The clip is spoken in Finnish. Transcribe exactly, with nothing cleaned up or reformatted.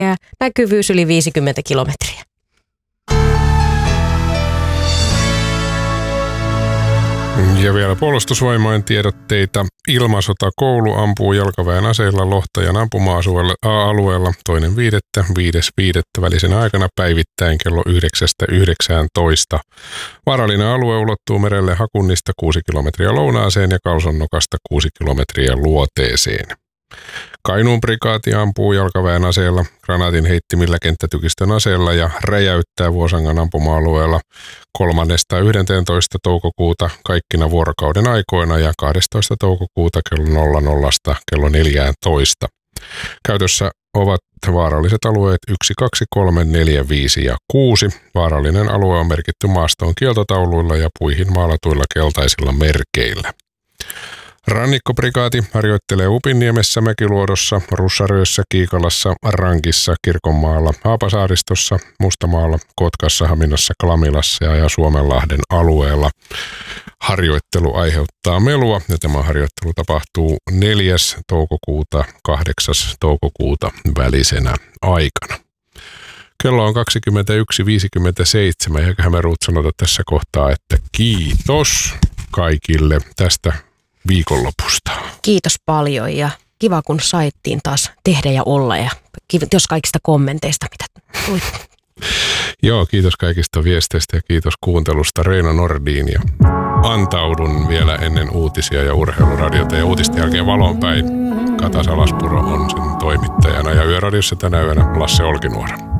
ja näkyvyys yli viisikymmentä kilometriä. Ja vielä puolustusvoimain tiedotteita. Ilmasotakoulu ampuu jalkaväen aseilla Lohtajan ampuma-alueella toinen viidettä viides viidettä välisenä aikana päivittäin kello yhdeksästä yhdeksäntoista. Vaarallinen alue ulottuu merelle Hakunnista kuusi kilometriä lounaaseen ja Kalsonnokasta kuusi kilometriä luoteeseen. Kainuun prikaati ampuu jalkaväen aseella, granaatin heittimillä, kenttätykistön aseella ja räjäyttää Vuosangan ampuma-alueella kolmannesta yhdentoista toukokuuta kaikkina vuorokauden aikoina ja kahdestoista toukokuuta kello nolla nolla kello neljätoista. Käytössä ovat vaaralliset alueet yksi, kaksi, kolme, neljä, viisi ja kuusi. Vaarallinen alue on merkitty maastoon kieltotauluilla ja puihin maalatuilla keltaisilla merkeillä. Rannikkoprikaati harjoittelee Upinniemessä, Mäkiluodossa, Russaröössä, Kiikalassa, Rankissa, Kirkonmaalla, Haapasaaristossa, Mustamaalla, Kotkassa, Haminassa, Klamilassa ja Suomenlahden alueella. Harjoittelu aiheuttaa melua ja tämä harjoittelu tapahtuu neljäs toukokuuta kahdeksas toukokuuta välisenä aikana. Kello on kaksikymmentäyksi viisikymmentäseitsemän ja me Ruut sanota tässä kohtaa, että kiitos kaikille tästä viikonlopusta. Kiitos paljon ja kiva kun saittiin taas tehdä ja olla ja kiitos kaikista kommenteista, mitä tuli. Joo, kiitos kaikista viesteistä ja kiitos kuuntelusta Reino Nordin ja antaudun vielä ennen uutisia ja urheiluradiota ja uutisten jälkeen valon päin. Kata Salaspuro on sen toimittajana ja Yöradiossa tänä yönä Lasse Olkinuora.